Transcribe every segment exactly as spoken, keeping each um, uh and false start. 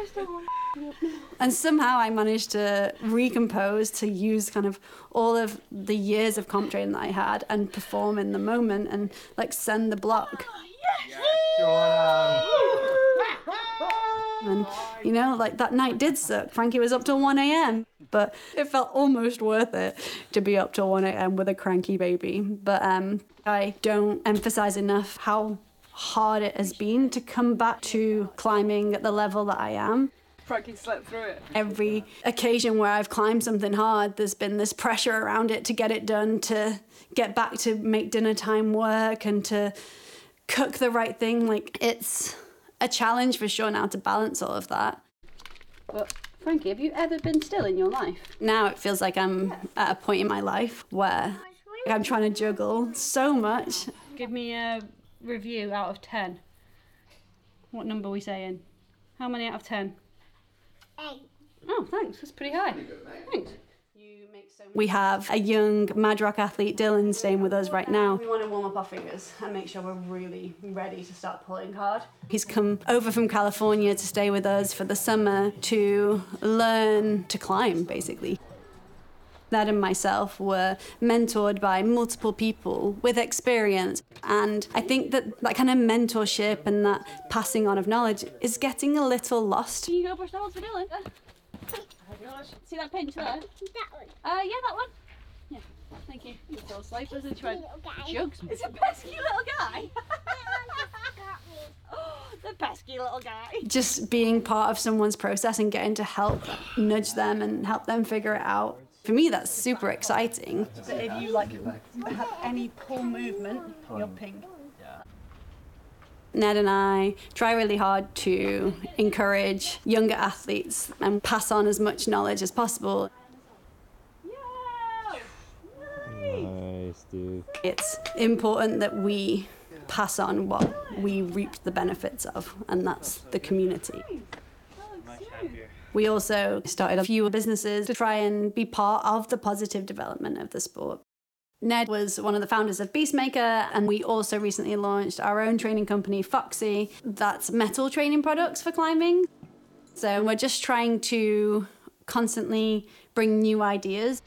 just don't want to And somehow I managed to recompose, to use kind of all of the years of comp training that I had and perform in the moment and like send the block. Oh, yes! yes. And, you know, like that night did suck. Frankie was up till one a m, but it felt almost worth it to be up till one a m with a cranky baby. But um, I don't emphasize enough how hard it has been to come back to climbing at the level that I am. Frankie slept through it. Every occasion where I've climbed something hard, there's been this pressure around it to get it done, to get back to make dinner time work and to cook the right thing. Like, it's a challenge for sure now to balance all of that. But Frankie, have you ever been still in your life? Now it feels like I'm at a point in my life where I'm trying to juggle so much. Give me a review out of ten. What number are we saying? How many out of ten? Eight. Oh, thanks. That's pretty high. Thanks. We have a young Mad Rock athlete, Dylan, staying with us right now. We want to warm up our fingers and make sure we're really ready to start pulling hard. He's come over from California to stay with us for the summer to learn to climb, basically. Ned and myself were mentored by multiple people with experience, and I think that that kind of mentorship and that passing on of knowledge is getting a little lost. Can you go brush the holes for Dylan? See that pinch there? That one. Uh, yeah, that one. Yeah, thank you. He's all slipers and trying Little guy. jugs. It's a pesky little guy. Oh, the pesky little guy. Just being part of someone's process and getting to help nudge them and help them figure it out. For me, that's super exciting. So if you like have any pull movement, you're ping. Ned and I try really hard to encourage younger athletes and pass on as much knowledge as possible. Yeah! Nice, dude. It's important that we pass on what we reap the benefits of, and that's the community. We also started a few businesses to try and be part of the positive development of the sport. Ned was one of the founders of Beastmaker, and we also recently launched our own training company, Foxy, that's metal training products for climbing. So we're just trying to constantly bring new ideas.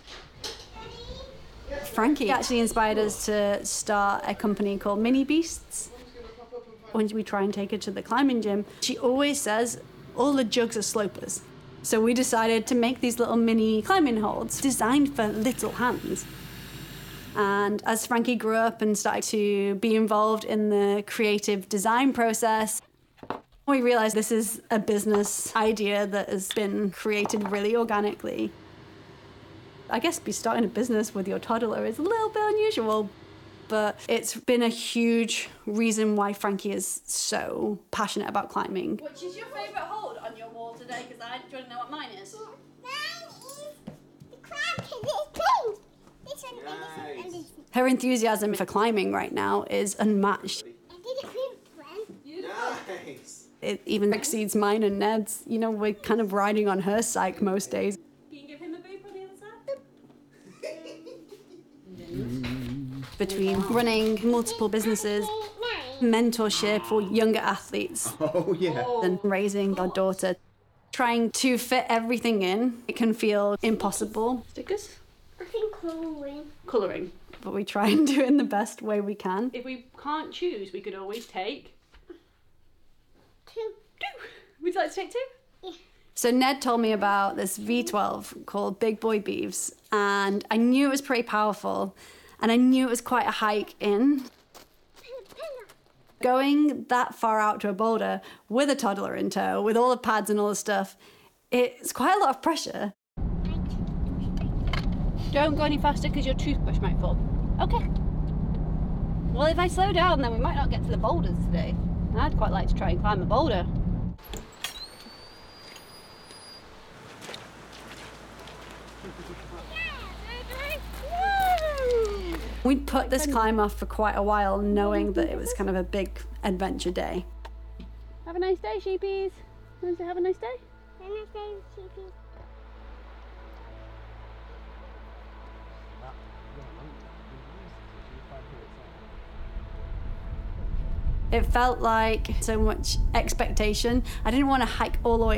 Frankie actually inspired us to start a company called Mini Beasts. When we try and take her to the climbing gym, she always says all the jugs are slopers. So we decided to make these little mini climbing holds designed for little hands. And as Frankie grew up and started to be involved in the creative design process, we realized this is a business idea that has been created really organically. I guess be starting a business with your toddler is a little bit unusual, but it's been a huge reason why Frankie is so passionate about climbing. Which is your favourite hold on your wall today? Because I don't know what mine is. Mine is the crab because it's pink. This one and this one and this one. Her enthusiasm for climbing right now is unmatched. I did a cream one. Nice. It even exceeds mine and Ned's. You know, we're kind of riding on her psyche most days. Can you give him a boop on the other side? Between running multiple businesses, mentorship for younger athletes, Oh, yeah. and raising our daughter, trying to fit everything in, it can feel impossible. Stickers? I think colouring. Colouring. But we try and do it in the best way we can. If we can't choose, we could always take Two. two. Would you like to take two? So Ned told me about this V twelve called Big Boy Beeves, and I knew it was pretty powerful, and I knew it was quite a hike in. Going that far out to a boulder with a toddler in tow, with all the pads and all the stuff, it's quite a lot of pressure. Don't go any faster because your toothbrush might fall. Okay. Well, if I slow down, then we might not get to the boulders today. I'd quite like to try and climb a boulder. We'd put this climb off for quite a while, knowing that it was kind of a big adventure day. Have a nice day, sheepies. Want to have a nice day? Then I say sheepy. It felt like so much expectation. I didn't want to hike all the way